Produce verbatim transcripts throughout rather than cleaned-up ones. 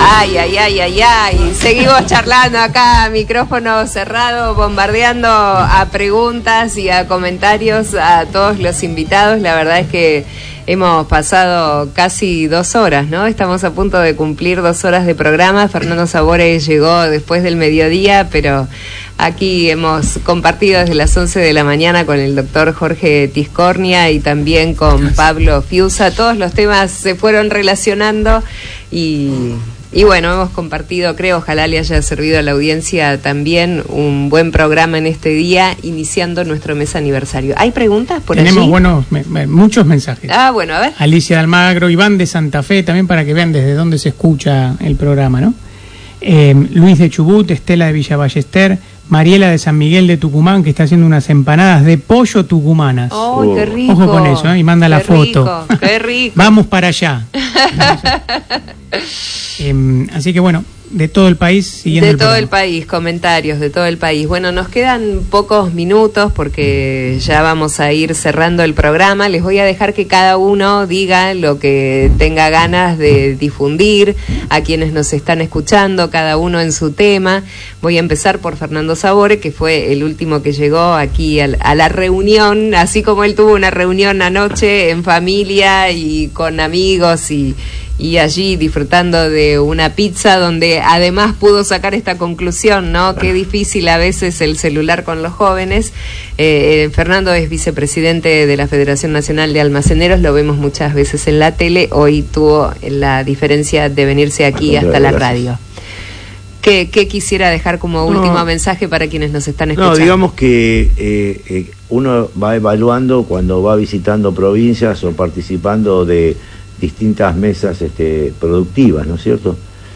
Ay, ay, ay, ay, ay. Seguimos charlando acá, micrófono cerrado, bombardeando a preguntas y a comentarios a todos los invitados. La verdad es que hemos pasado casi dos horas, ¿no? Estamos a punto de cumplir dos horas de programa. Fernando Sabore llegó después del mediodía, pero aquí hemos compartido desde las once de la mañana con el doctor Jorge Tiscornia y también con Pablo Fiusa. Todos los temas se fueron relacionando y... Y bueno, hemos compartido, creo, ojalá le haya servido a la audiencia también un buen programa en este día, iniciando nuestro mes aniversario. ¿Hay preguntas por Tenemos allí? buenos, me, me, muchos mensajes. Ah, bueno, a ver. Alicia de Almagro, Iván de Santa Fe, también para que vean desde dónde se escucha el programa, ¿no? Eh, Luis de Chubut, Estela de Villa Ballester, Mariela de San Miguel de Tucumán, que está haciendo unas empanadas de pollo tucumanas. ¡Oh, oh. qué rico! Ojo con eso, ¿eh? Y manda qué la foto. Rico, ¡Qué rico! Vamos para allá. eh, así que bueno, de todo el país siguiendo de el todo programa. el país, comentarios de todo el país. Bueno, nos quedan pocos minutos porque ya vamos a ir cerrando el programa. Les voy a dejar que cada uno diga lo que tenga ganas de difundir a quienes nos están escuchando, cada uno en su tema. Voy a empezar por Fernando Sabore, que fue el último que llegó aquí a, a la reunión, así como él tuvo una reunión anoche en familia y con amigos y y allí disfrutando de una pizza donde además pudo sacar esta conclusión, ¿no? Qué difícil a veces el celular con los jóvenes. Eh, Fernando es vicepresidente de la Federación Nacional de Almaceneros, lo vemos muchas veces en la tele, hoy tuvo la diferencia de venirse aquí hasta la radio. ¿Qué, qué quisiera dejar como último no, mensaje para quienes nos están escuchando? No, digamos que eh, eh, uno va evaluando cuando va visitando provincias o participando de distintas mesas este, productivas, ¿no es cierto?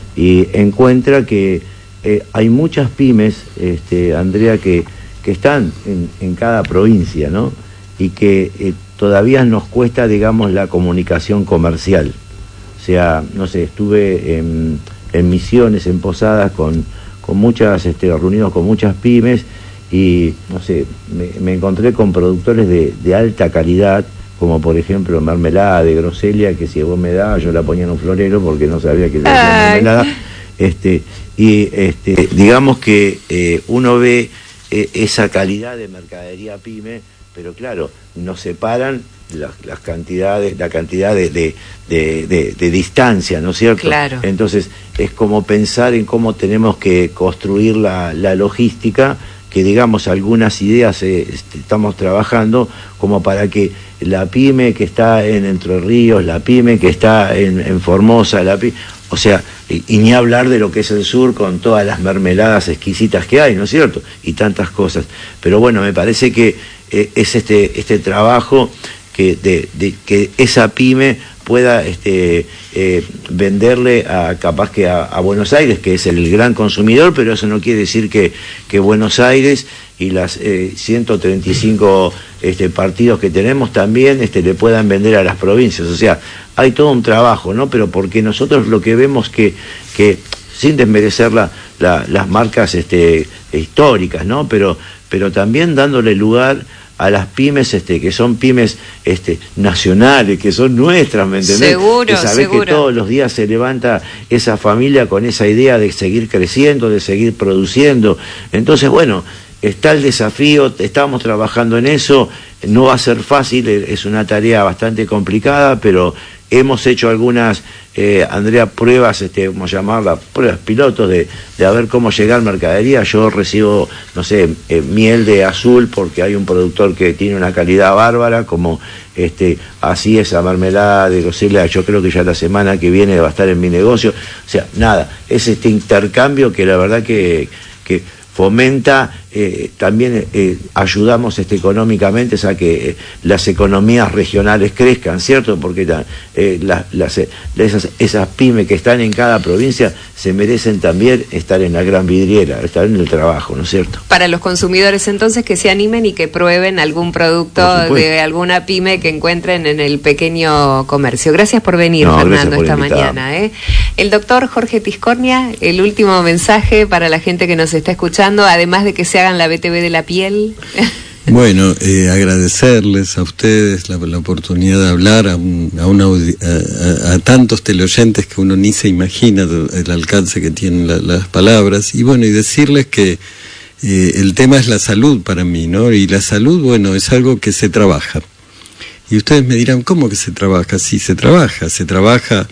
Y encuentra que eh, hay muchas pymes, este, Andrea, que, que están en, en cada provincia, ¿no? Y que eh, todavía nos cuesta, digamos, la comunicación comercial. O sea, no sé, estuve en, en Misiones, en Posadas, con, con muchas, este, reunidos con muchas pymes, y, no sé, me, me encontré con productores de, de alta calidad, como por ejemplo mermelada de groselia, que si vos me dabas yo la ponía en un florero porque no sabía que le hacía mermelada. Este, y este, digamos que eh, uno ve eh, esa calidad de mercadería pyme, pero claro, nos separan las, las cantidades, la cantidad de, de, de, de, de distancia, ¿no es cierto? Claro. Entonces es como pensar en cómo tenemos que construir la, la logística, que digamos algunas ideas eh, estamos trabajando como para que la pyme que está en Entre Ríos, la pyme que está en, en Formosa, la pyme, o sea, y, y ni hablar de lo que es el sur con todas las mermeladas exquisitas que hay, ¿no es cierto? Y tantas cosas. Pero bueno, me parece que eh, es este, este trabajo que, de, de, que esa pyme pueda este, eh, venderle a, capaz que a, a Buenos Aires, que es el gran consumidor, pero eso no quiere decir que, que Buenos Aires y las eh, ciento treinta y cinco este, partidos que tenemos también este, le puedan vender a las provincias. O sea, hay todo un trabajo, ¿no? Pero porque nosotros lo que vemos que, que sin desmerecer la, la, las marcas este, históricas, ¿no? Pero, pero también dándole lugar a las pymes este, que son pymes este, nacionales, que son nuestras, ¿me entendés? Seguro, que sabés seguro. que todos los días se levanta esa familia con esa idea de seguir creciendo, de seguir produciendo. Entonces, bueno, está el desafío, estamos trabajando en eso, no va a ser fácil, es una tarea bastante complicada, pero hemos hecho algunas, eh, Andrea, pruebas, este, vamos a llamarlas, pruebas pilotos de, de a ver cómo llegar mercadería. Yo recibo, no sé, eh, miel de azul porque hay un productor que tiene una calidad bárbara, como este, así esa mermelada de groselia, yo creo que ya la semana que viene va a estar en mi negocio. O sea, nada, es este intercambio que la verdad que, que fomenta, eh, también eh, ayudamos este, económicamente a que eh, las economías regionales crezcan, ¿cierto? Porque eh, la, las, esas, esas pymes que están en cada provincia se merecen también estar en la gran vidriera, estar en el trabajo, ¿no es cierto? Para los consumidores entonces que se animen y que prueben algún producto de alguna pyme que encuentren en el pequeño comercio. Gracias por venir, no, Fernando, por esta invitarme. mañana. ¿eh? El doctor Jorge Tiscornia, el último mensaje para la gente que nos está escuchando, además de que se hagan la B T V de la piel. Bueno, eh, agradecerles a ustedes la, la oportunidad de hablar a, un, a, una, a, a, a tantos teleoyentes que uno ni se imagina el, el alcance que tienen la, las palabras, y bueno, y decirles que eh, el tema es la salud para mí, ¿no? Y la salud, bueno, es algo que se trabaja. Y ustedes me dirán, ¿cómo que se trabaja? Sí, se trabaja, se trabaja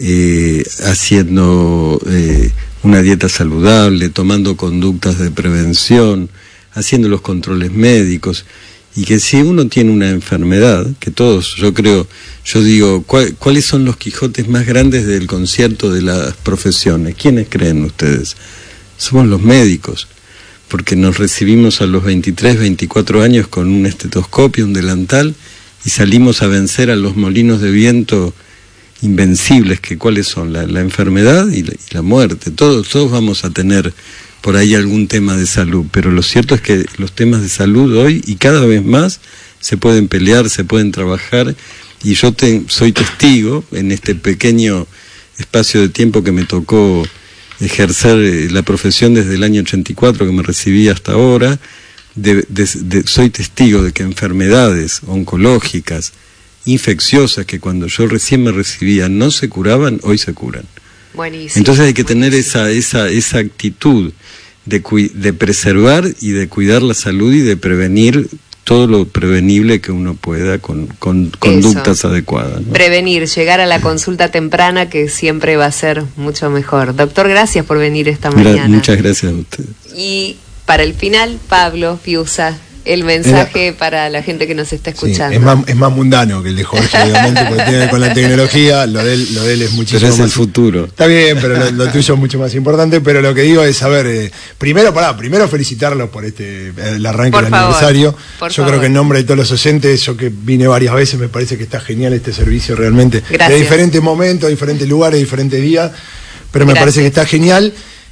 eh, haciendo eh, una dieta saludable, tomando conductas de prevención, haciendo los controles médicos, y que si uno tiene una enfermedad, que todos, yo creo, yo digo, ¿cuál, ¿cuáles son los Quijotes más grandes del concierto de las profesiones? ¿Quiénes creen ustedes? Somos los médicos, porque nos recibimos a los veintitrés, veinticuatro años con un estetoscopio, un delantal, y salimos a vencer a los molinos de viento invencibles, que cuáles son la, la enfermedad y la, y la muerte. Todos, todos vamos a tener por ahí algún tema de salud, pero lo cierto es que los temas de salud hoy y cada vez más se pueden pelear, se pueden trabajar, y yo te, soy testigo en este pequeño espacio de tiempo que me tocó ejercer la profesión desde el año ochenta y cuatro, que me recibí hasta ahora. De, de, de, soy testigo de que enfermedades oncológicas, infecciosas, que cuando yo recién me recibía no se curaban, hoy se curan. Buenísimo. Entonces hay que buenísimo. tener esa, esa, esa actitud de, de preservar y de cuidar la salud y de prevenir todo lo prevenible que uno pueda con, con conductas Eso. adecuadas, ¿no? Prevenir, llegar a la consulta temprana, que siempre va a ser mucho mejor. Doctor, gracias por venir esta mañana. Gra- muchas gracias a ustedes. Y para el final, Pablo Piusa, el mensaje Era, para la gente que nos está escuchando. Sí, es, más, es más mundano que el de Jorge, obviamente, porque tiene que ver con la tecnología, lo de él, lo de él es muchísimo pero es más... el futuro. Está bien, pero lo, lo tuyo es mucho más importante, pero lo que digo es, a ver, eh, primero, pará, primero felicitarlos por este el arranque por del favor, aniversario. Yo favor. creo que en nombre de todos los oyentes, yo que vine varias veces, me parece que está genial este servicio realmente. Gracias. De diferentes momentos, diferentes lugares, diferentes días, pero me Gracias. parece que está genial.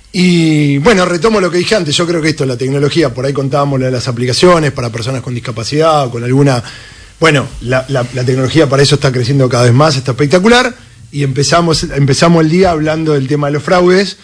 Y bueno, retomo lo que dije antes, yo creo que esto, la tecnología, por ahí contábamos las aplicaciones para personas con discapacidad o con alguna... Bueno, la, la, la tecnología para eso está creciendo cada vez más, está espectacular, y empezamos, empezamos el día hablando del tema de los fraudes,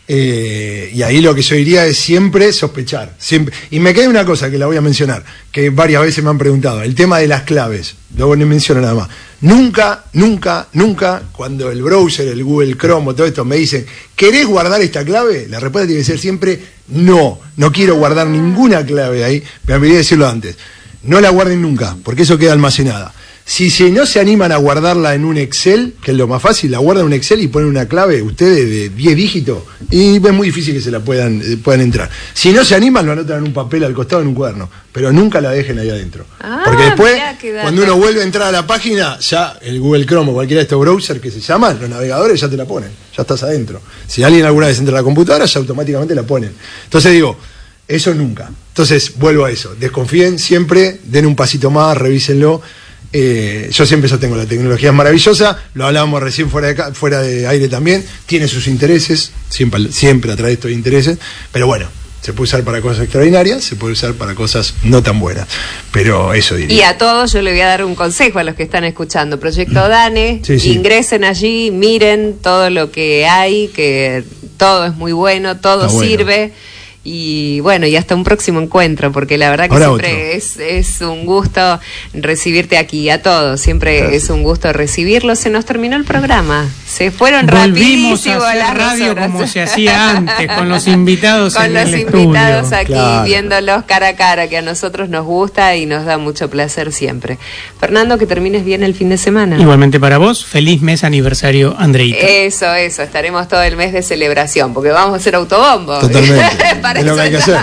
eh, y ahí lo que yo diría es siempre sospechar. Siempre. Y me queda una cosa que la voy a mencionar, que varias veces me han preguntado, el tema de las claves, luego no menciono nada más. Nunca, nunca, nunca, cuando el browser, el Google Chrome, todo esto me dicen, ¿querés guardar esta clave? La respuesta tiene que ser siempre, no, no quiero guardar ninguna clave ahí. Me olvidé decirlo antes. No la guarden nunca, porque eso queda almacenada. Si, si no se animan a guardarla en un Excel, que es lo más fácil, la guardan en un Excel y ponen una clave, ustedes de diez dígitos, y es muy difícil que se la puedan, eh, puedan entrar. Si no se animan, lo anotan en un papel al costado, en un cuaderno, pero nunca la dejen ahí adentro. Ah, porque después, cuando uno vuelve a entrar a la página, ya el Google Chrome o cualquiera de estos browsers que se llaman, los navegadores ya te la ponen, ya estás adentro. Si alguien alguna vez entra a la computadora, ya automáticamente la ponen. Entonces digo, eso nunca. Entonces, vuelvo a eso, desconfíen siempre, den un pasito más, revísenlo. Eh, yo siempre sostengo, la tecnología es maravillosa, lo hablábamos recién fuera de, fuera de aire también, tiene sus intereses, siempre, siempre a través de estos intereses, pero bueno, se puede usar para cosas extraordinarias, se puede usar para cosas no tan buenas, pero eso diría. Y a todos yo le voy a dar un consejo a los que están escuchando, Proyecto DANE, sí, sí. Ingresen allí, miren todo lo que hay, que todo es muy bueno, todo Está sirve. Bueno. Y bueno, y hasta un próximo encuentro, porque la verdad que Ahora siempre es, es un gusto recibirte aquí, a todos, siempre Gracias. Es un gusto recibirlos. Se nos terminó el programa, se fueron Volvimos rapidísimo a hacer las radio horas. Como se hacía antes, con los invitados con en los el invitados estudio. aquí, claro. Viéndolos cara a cara, que a nosotros nos gusta y nos da mucho placer siempre. Fernando, que termines bien el fin de semana. Igualmente para vos, feliz mes aniversario, Andreita. Eso, eso, estaremos todo el mes de celebración, porque vamos a hacer autobombo. Totalmente. Es lo que hay que hacer.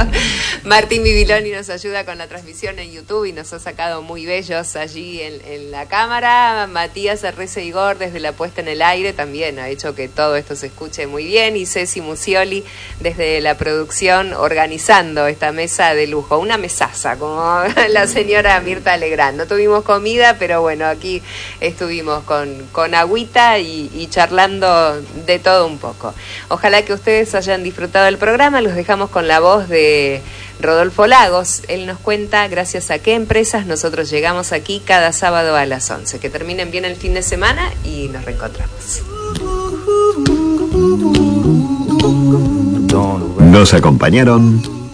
Martín Bibiloni nos ayuda con la transmisión en YouTube y nos ha sacado muy bellos allí en, en la cámara. Matías Arrece Igor desde la puesta en el aire también ha hecho que todo esto se escuche muy bien, y Ceci Musioli desde la producción organizando esta mesa de lujo, una mesaza como la señora Mirta Legrand. No tuvimos comida, pero bueno, aquí estuvimos con, con agüita y, y charlando de todo un poco. Ojalá que ustedes hayan disfrutado del programa. Los dejamos con la voz de Rodolfo Lagos. Él nos cuenta gracias a qué empresas nosotros llegamos aquí cada sábado a las once. Que terminen bien el fin de semana y nos reencontramos. Nos acompañaron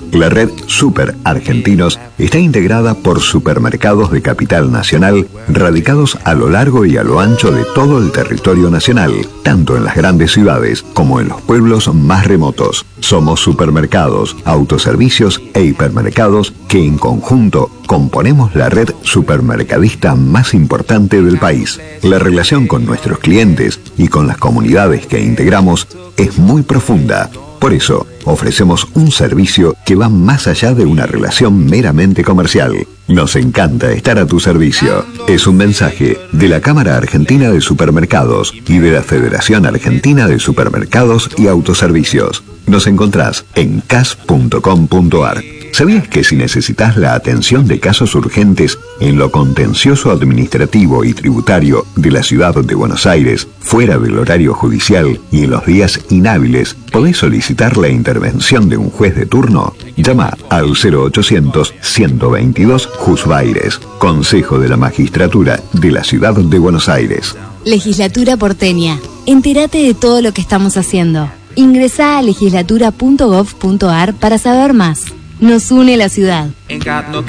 La red Super Argentinos está integrada por supermercados de capital nacional radicados a lo largo y a lo ancho de todo el territorio nacional, tanto en las grandes ciudades como en los pueblos más remotos. Somos supermercados, autoservicios e hipermercados que en conjunto componemos la red supermercadista más importante del país. La relación con nuestros clientes y con las comunidades que integramos es muy profunda. Por eso, ofrecemos un servicio que va más allá de una relación meramente comercial. Nos encanta estar a tu servicio. Es un mensaje de la Cámara Argentina de Supermercados y de la Federación Argentina de Supermercados y Autoservicios. Nos encontrás en c a s punto com punto a r. ¿Sabías que si necesitas la atención de casos urgentes en lo contencioso administrativo y tributario de la ciudad de Buenos Aires, fuera del horario judicial y en los días inhábiles, podés solicitar la intervención de un juez de turno? Llama al cero ochocientos, ciento veintidós, Juzbaires, Consejo de la Magistratura de la Ciudad de Buenos Aires. Legislatura porteña. Entérate de todo lo que estamos haciendo. Ingresá a legislatura punto gov punto a r para saber más. Nos une la ciudad.